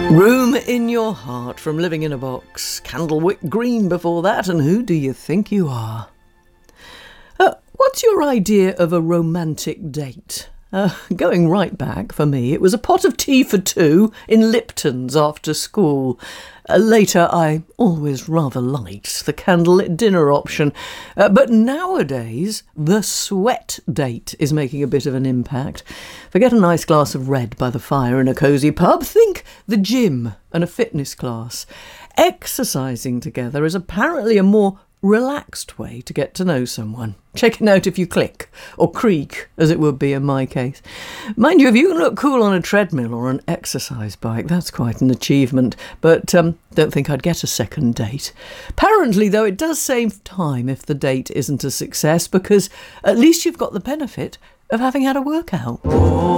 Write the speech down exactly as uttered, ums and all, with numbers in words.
Room in Your Heart from Living in a Box. Candlewick Green before that, and who do you think you are? Uh, what's your idea of a romantic date? Uh, going right back, for me, it was a pot of tea for two in Lipton's after school. Uh, later, I always rather liked the candlelit dinner option. Uh, but nowadays, the sweat date is making a bit of an impact. Forget a nice glass of red by the fire in a cosy pub. Think the gym and a fitness class. Exercising together is apparently a more relaxed way to get to know someone. Check it out if you click, or creak, as it would be in my case. Mind you, if you can look cool on a treadmill or an exercise bike, that's quite an achievement. But um, don't think I'd get a second date. Apparently, though, it does save time if the date isn't a success, because at least you've got the benefit of having had a workout.